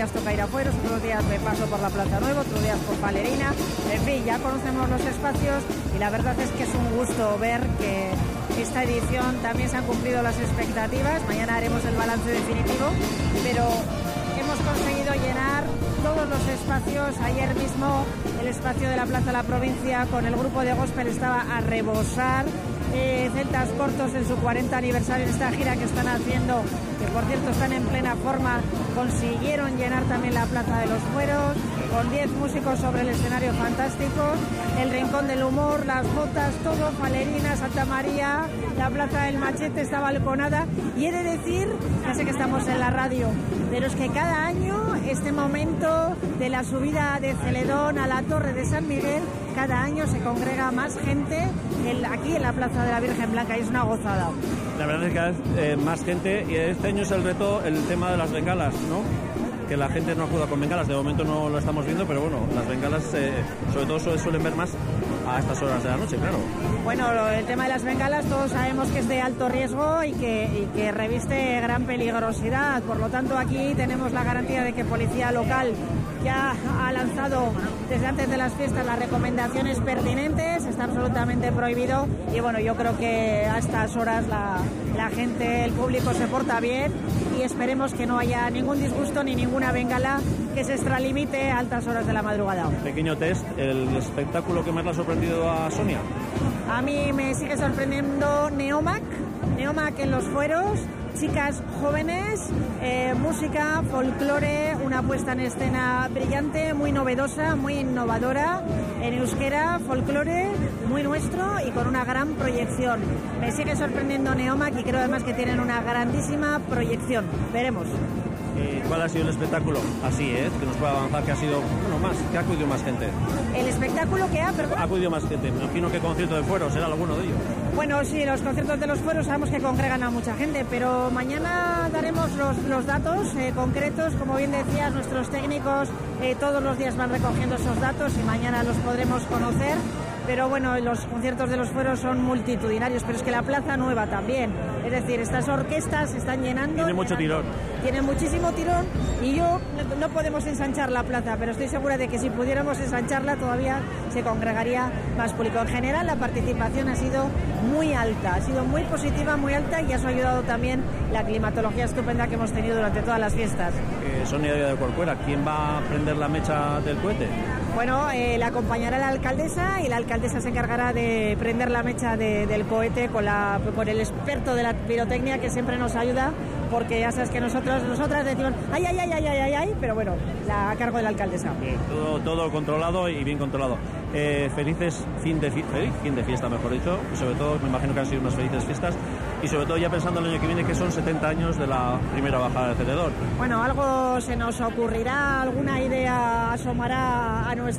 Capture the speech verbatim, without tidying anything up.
días toca ir a Fueros, otros días me paso por la Plaza Nueva, otros días por Valerina. En fin, ya conocemos los espacios y la verdad es que es un gusto ver que esta edición también se han cumplido las expectativas. Mañana haremos el balance definitivo, pero hemos conseguido llenar todos los espacios. Ayer mismo el espacio de la Plaza de la Provincia con el grupo de gospel estaba a rebosar. Eh, Celtas Cortos en su cuarenta aniversario, en esta gira que están haciendo, que por cierto están en plena forma, consiguieron llenar también la Plaza de los Fueros, con diez músicos sobre el escenario fantástico, el Rincón del Humor, las Botas, todo, Valerina, Santa María, la Plaza del Machete está balconada, y he de decir, ya sé que estamos en la radio, pero es que cada año este momento de la subida de Celedón a la Torre de San Miguel, cada año se congrega más gente en, aquí en la Plaza de la Virgen Blanca, y es una gozada. La verdad es que cada vez eh, más gente, y este año es el reto el tema de las bengalas, ¿no? Que la gente no acuda con bengalas, de momento no lo estamos viendo, pero bueno, las bengalas eh, sobre todo su, suelen ver más a estas horas de la noche, claro. Bueno, lo, el tema de las bengalas todos sabemos que es de alto riesgo y que, y que reviste gran peligrosidad, por lo tanto aquí tenemos la garantía de que Policía Local ya ha lanzado desde antes de las fiestas las recomendaciones pertinentes, está absolutamente prohibido, y bueno, yo creo que a estas horas la, la gente, el público se porta bien, y esperemos que no haya ningún disgusto ni ninguna bengala que se extralimite a altas horas de la madrugada. Pequeño test, el espectáculo que más le ha sorprendido a Sonia. A mí me sigue sorprendiendo Neomac, Neomac en los Fueros, chicas jóvenes, eh, música, folclore, una puesta en escena brillante, muy novedosa, muy innovadora, en euskera, folclore, muy nuestro y con una gran proyección. Me sigue sorprendiendo Neomac y creo además que tienen una grandísima proyección. Veremos. Eh, ¿Cuál ha sido el espectáculo? Así, ¿eh? Que nos puede avanzar, que ha sido, bueno, más, que ha acudido más gente. El espectáculo que ha, perdón. Ha acudido más gente, me imagino que concierto de Fueros será alguno de ellos. Bueno, sí, los conciertos de los Fueros sabemos que congregan a mucha gente, pero mañana daremos los, los datos eh, concretos, como bien decías, nuestros técnicos eh, todos los días van recogiendo esos datos y mañana los podremos conocer. Pero bueno, los conciertos de los Fueros son multitudinarios, pero es que la Plaza Nueva también. Es decir, estas orquestas se están llenando. Tiene mucho tirón. Tiene muchísimo tirón y yo no, no podemos ensanchar la plaza, pero estoy segura de que si pudiéramos ensancharla todavía se congregaría más público. En general la participación ha sido muy alta, ha sido muy positiva, muy alta, y eso ha ayudado también la climatología estupenda que hemos tenido durante todas las fiestas. Eh, Sonia de Corcuera, ¿quién va a prender la mecha del cohete? Bueno, eh, la acompañará la alcaldesa y la alcaldesa se encargará de prender la mecha de, del cohete con, la, con el experto de la pirotecnia que siempre nos ayuda, porque ya sabes que nosotros, nosotras decimos ay, ay, ay, ay, ay, ay, ay, pero bueno, la, a cargo de la alcaldesa. Bien, todo, todo controlado y bien controlado. Eh, felices fin de, fi feliz fin de fiesta, mejor dicho, y sobre todo me imagino que han sido unas felices fiestas, y sobre todo ya pensando el año que viene, que son setenta años de la primera bajada de Celedón. Bueno, algo se nos ocurrirá, alguna idea asomará a nuestra